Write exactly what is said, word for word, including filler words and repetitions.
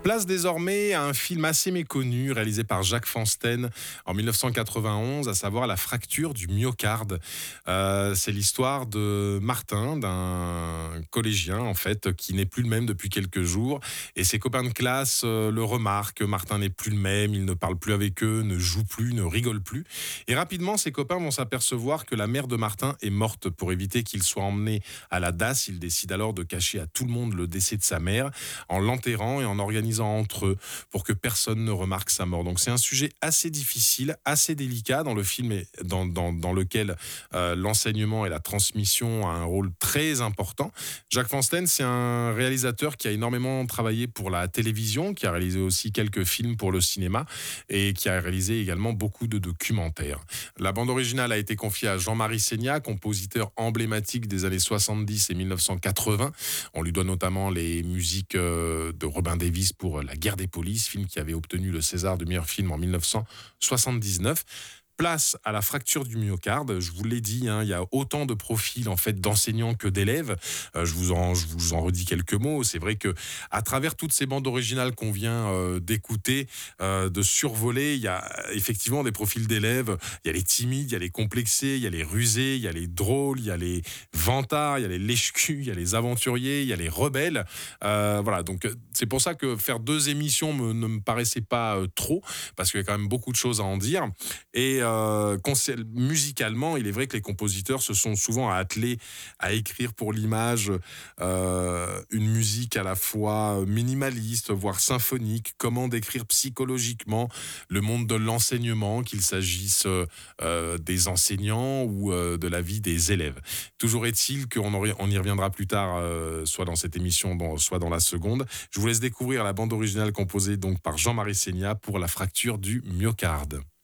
Place désormais à un film assez méconnu réalisé par Jacques Fansten en mille neuf cent quatre-vingt-onze, à savoir La fracture du myocarde. Euh, c'est l'histoire de Martin, d'un collégien en fait, qui n'est plus le même depuis quelques jours. Et ses copains de classe euh, le remarquent. Martin n'est plus le même, il ne parle plus avec eux, ne joue plus, ne rigole plus. Et rapidement, ses copains vont s'apercevoir que la mère de Martin est morte. Pour éviter qu'il soit emmené à la D A S, il décide alors de cacher à tout le monde le décès de sa mère en l'enterrant et en organisant entre eux pour que personne ne remarque sa mort. Donc c'est un sujet assez difficile, assez délicat dans le film et dans, dans, dans lequel euh, l'enseignement et la transmission ont un rôle très important. Jacques Fansten, c'est un réalisateur qui a énormément travaillé pour la télévision, qui a réalisé aussi quelques films pour le cinéma et qui a réalisé également beaucoup de documentaires. La bande originale a été confiée à Jean-Marie Seigna, compositeur emblématique des années soixante-dix et mille neuf cent quatre-vingts. On lui doit notamment les musiques euh, de Robin Davis pour La guerre des polices, film qui avait obtenu le César du meilleur film en mille neuf cent soixante-dix-neuf. Place à La fracture du myocarde. Je vous l'ai dit, hein, il y a autant de profils en fait d'enseignants que d'élèves. Euh, je vous en, je vous en redis quelques mots. C'est vrai que à travers toutes ces bandes originales qu'on vient euh, d'écouter, euh, de survoler, il y a effectivement des profils d'élèves. Il y a les timides, il y a les complexés, il y a les rusés, il y a les drôles, il y a les vantards, il y a les lèche-culs, il y a les aventuriers, il y a les rebelles. Euh, voilà, donc c'est pour ça que faire deux émissions me, ne me paraissait pas euh, trop, parce qu'il y a quand même beaucoup de choses à en dire. Et Euh, musicalement, il est vrai que les compositeurs se sont souvent attelés à écrire pour l'image euh, une musique à la fois minimaliste, voire symphonique. Comment décrire psychologiquement le monde de l'enseignement, qu'il s'agisse euh, des enseignants ou euh, de la vie des élèves. Toujours est-il qu'on on y reviendra plus tard, euh, soit dans cette émission, dans, soit dans la seconde. Je vous laisse découvrir la bande originale composée donc par Jean-Marie Seigna pour La fracture du myocarde.